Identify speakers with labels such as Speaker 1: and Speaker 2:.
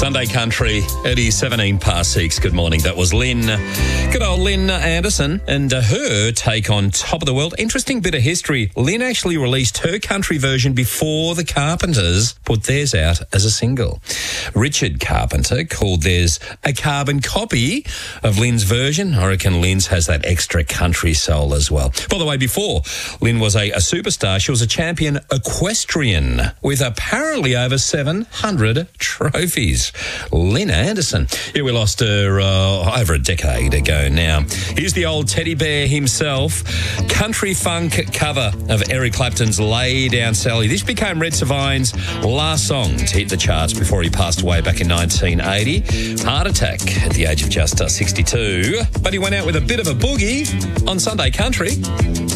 Speaker 1: Sunday Country, it is 17 past 6. Good morning. That was Lynn. Good old Lynn Anderson and her take on Top of the World. Interesting bit of history. Lynn actually released her country version before the Carpenters put theirs out as a single. Richard Carpenter called theirs a carbon copy of Lynn's version. I reckon Lynn's has that extra country soul as well. By the way, before Lynn was a superstar, she was a champion equestrian with apparently over 700 trophies. Lynn Anderson. Yeah, we lost her over a decade ago now. Here's the old teddy bear himself. Country funk cover of Eric Clapton's Lay Down Sally. This became Red Savine's last song to hit the charts before he passed away back in 1980. Heart attack at the age of just 62. But he went out with a bit of a boogie on Sunday Country.